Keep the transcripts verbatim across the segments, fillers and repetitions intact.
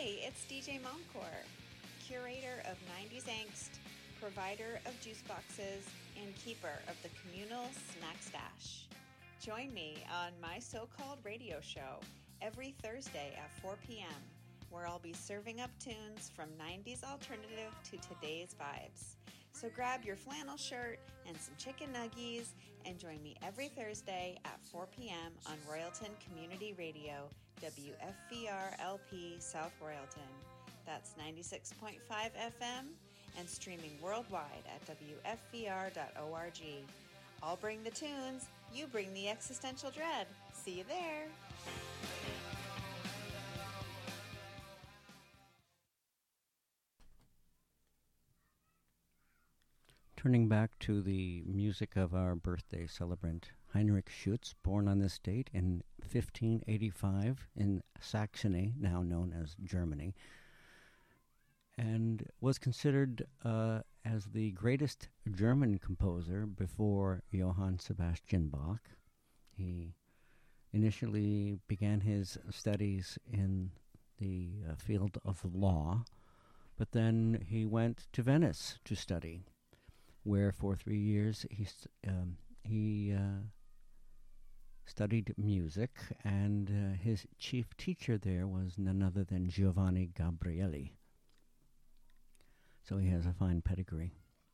Hey, it's D J Momcore, curator of nineties Angst, provider of juice boxes, and keeper of the communal snack stash. Join me on my so-called radio show every Thursday at four p.m., where I'll be serving up tunes from nineties alternative to today's vibes. So grab your flannel shirt and some chicken nuggies and join me every Thursday at four p.m. on Royalton Community Radio, W F V R L P South Royalton. That's ninety-six point five F M and streaming worldwide at W F V R dot org. I'll bring the tunes, you bring the existential dread. See you there. Turning back to the music of our birthday celebrant, Heinrich Schütz, born on this date in fifteen eighty-five in Saxony, now known as Germany, and was considered uh, as the greatest German composer before Johann Sebastian Bach. He initially began his studies in the uh, field of law, but then he went to Venice to study, where for three years he um, he uh, studied music, and uh, his chief teacher there was none other than Giovanni Gabrieli. So he has a fine pedigree.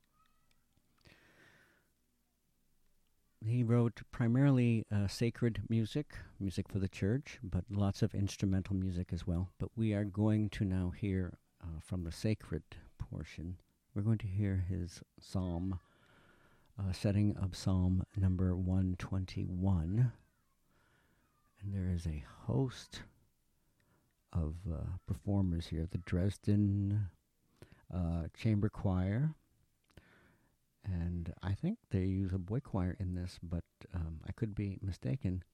He wrote primarily uh, sacred music, music for the church, but lots of instrumental music as well. But we are going to now hear uh, from the sacred portion. We're going to hear his psalm, uh, setting of psalm number one twenty-one. And there is a host of uh, performers here. The Dresden uh, Chamber Choir. And I think they use a boy choir in this, but um, I could be mistaken.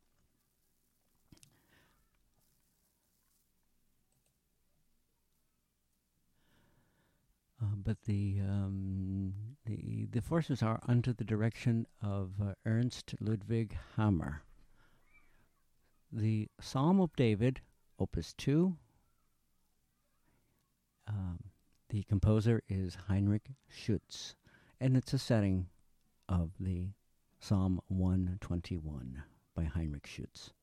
Uh, but the, um, the the forces are under the direction of uh, Ernst Ludwig Hammer. The Psalm of David, Opus two. Um, the composer is Heinrich Schütz, and it's a setting of the Psalm one twenty-one by Heinrich Schütz.